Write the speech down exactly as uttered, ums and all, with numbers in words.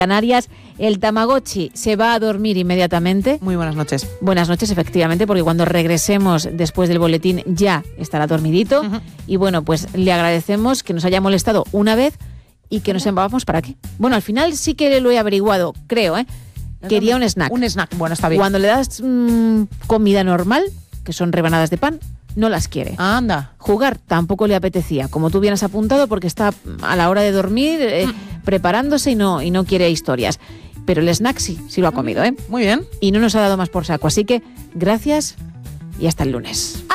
Canarias, el Tamagotchi se va a dormir inmediatamente. Muy buenas noches. Buenas noches, efectivamente, porque cuando regresemos después del boletín ya estará dormidito. Uh-huh. Y bueno, pues le agradecemos que nos haya molestado una vez y que nos enviamos para aquí. Bueno, al final sí que lo he averiguado, creo, ¿eh? Quería un snack. Un snack, bueno, está bien. Cuando le das mmm, comida normal, que son rebanadas de pan, no las quiere. Ah, anda. Jugar tampoco le apetecía, como tú bien has apuntado, porque está a la hora de dormir eh, mm. preparándose y no, y no quiere historias. Pero el snack sí, sí lo ha comido, ¿eh? Muy bien. Y no nos ha dado más por saco. Así que gracias y hasta el lunes.